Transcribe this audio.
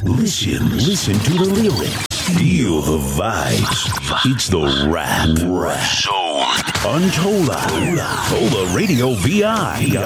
Listen to the lyrics. Feel the vibes. It's the rap zone. Untold. Tola Radio VI.